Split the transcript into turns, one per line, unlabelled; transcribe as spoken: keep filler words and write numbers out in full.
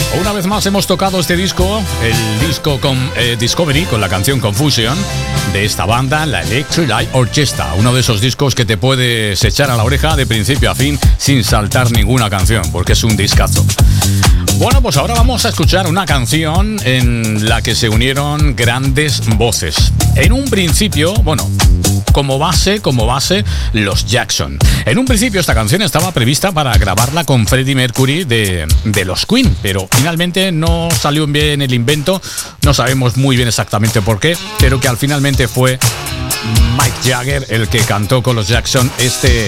Una vez más hemos tocado este disco, el disco con eh, Discovery, con la canción Confusion de esta banda, la Electric Light Orchestra. Uno de esos discos que te puedes echar a la oreja de principio a fin sin saltar ninguna canción, porque es un discazo. Bueno, pues ahora vamos a escuchar una canción en la que se unieron grandes voces. En un principio, bueno, como base, como base, los Jackson. En un principio esta canción estaba prevista para grabarla con Freddie Mercury de, de los Queen, pero finalmente no salió bien el invento, no sabemos muy bien exactamente por qué, pero que al finalmente fue Mick Jagger el que cantó con los Jackson este